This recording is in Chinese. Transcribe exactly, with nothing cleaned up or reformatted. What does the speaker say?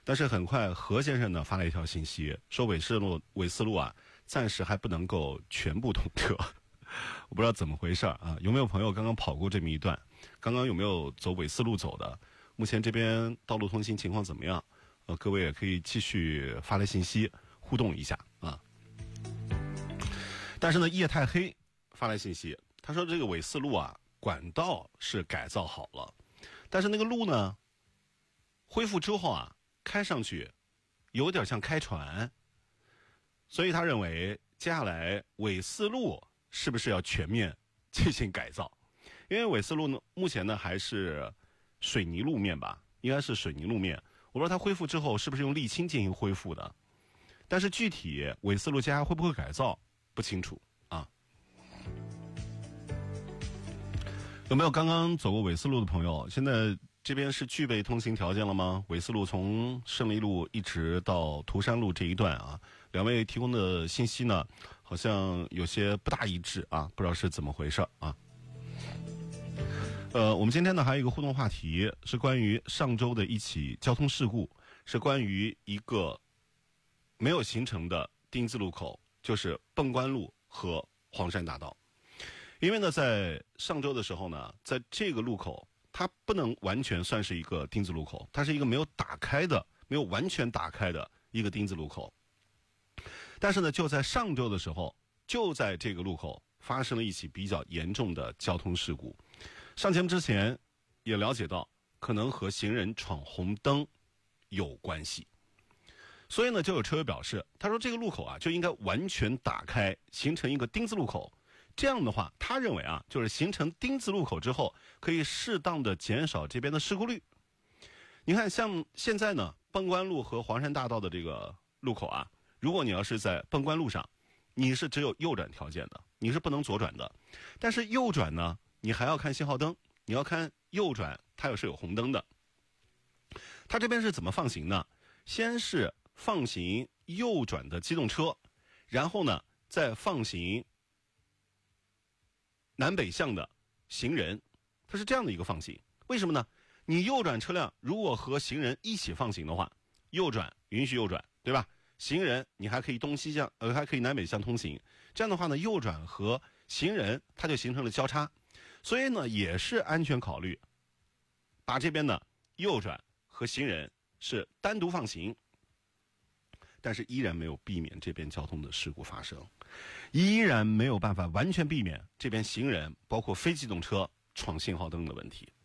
但是很快何先生呢发了一条信息，说纬四路纬四路啊暂时还不能够全部通车。我不知道怎么回事啊，有没有朋友刚刚跑过这么一段？刚刚有没有走纬四路走的？目前这边道路通行情况怎么样？呃，各位也可以继续发来信息互动一下啊。但是呢，夜太黑发来信息，他说这个纬四路啊，管道是改造好了，但是那个路呢，恢复之后啊，开上去有点像开船，所以他认为接下来纬四路是不是要全面进行改造？因为纬四路呢，目前呢还是水泥路面吧，应该是水泥路面。我说它恢复之后是不是用沥青进行恢复的？但是具体纬四路接下来会不会改造不清楚啊。有没有刚刚走过纬四路的朋友？现在这边是具备通行条件了吗？纬四路从胜利路一直到涂山路这一段啊，两位提供的信息呢，好像有些不大一致啊，不知道是怎么回事啊。呃，我们今天呢还有一个互动话题，是关于上周的一起交通事故，是关于一个没有形成的丁字路口，就是迸关路和黄山大道。因为呢，在上周的时候呢，在这个路口，它不能完全算是一个丁字路口，它是一个没有打开的、没有完全打开的一个丁字路口。但是呢，就在上周的时候，就在这个路口发生了一起比较严重的交通事故。上节目之前也了解到，可能和行人闯红灯有关系。所以呢，就有车友表示，他说这个路口啊就应该完全打开，形成一个丁字路口。这样的话，他认为啊，就是形成丁字路口之后，可以适当的减少这边的事故率。你看，像现在呢，迸关路和黄山大道的这个路口啊，如果你要是在迸关路上，你是只有右转条件的，你是不能左转的。但是右转呢，你还要看信号灯，你要看右转，它也是有红灯的。它这边是怎么放行呢？先是放行右转的机动车，然后呢，再放行南北向的行人，它是这样的一个放行。为什么呢？你右转车辆如果和行人一起放行的话，右转允许右转，对吧？行人你还可以东西向，呃，还可以南北向通行。这样的话呢，右转和行人它就形成了交叉，所以呢，也是安全考虑，把这边的右转和行人是单独放行。但是依然没有避免这边交通的事故发生，依然没有办法完全避免这边行人包括非机动车闯信号灯的问题。